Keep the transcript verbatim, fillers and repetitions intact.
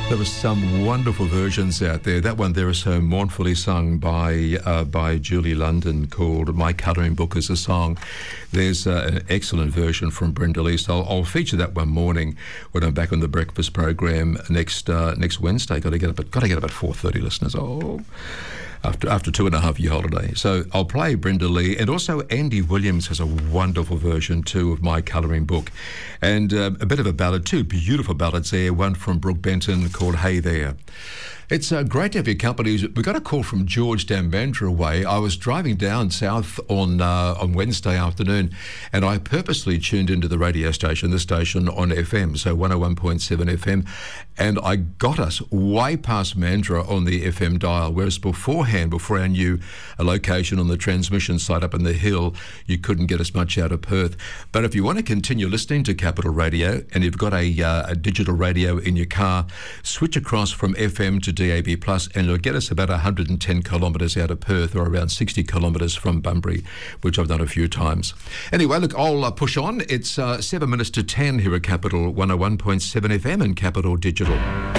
There were some wonderful versions out there. That one there is so mournfully sung by uh, by Julie London called My Colouring Book is a Song. There's uh, an excellent version from Brenda Lee. So I'll, I'll feature that one morning when I'm back on the breakfast program next uh, next Wednesday. Got to get up at got to get up at four thirty, listeners. Oh. After after two and a half year holiday. So I'll play Brenda Lee, and also Andy Williams has a wonderful version too of My Colouring Book, and uh, a bit of a ballad, two beautiful ballads there, one from Brooke Benton called Hey There. It's uh, great to have your company. We got a call from George down Mandurah way. I was driving down south on uh, on Wednesday afternoon, and I purposely tuned into the radio station, this station on F M, so one oh one point seven F M, and I got us way past Mandurah on the F M dial, whereas beforehand, before I knew a location on the transmission site up in the hill, you couldn't get as much out of Perth. But if you want to continue listening to Capital Radio, and you've got a, uh, a digital radio in your car, switch across from F M to D A B plus, and it'll get us about one hundred ten kilometres out of Perth, or around sixty kilometres from Bunbury, which I've done a few times. Anyway, look, I'll uh, push on. It's uh, seven minutes to ten here at Capital one oh one point seven F M and Capital Digital.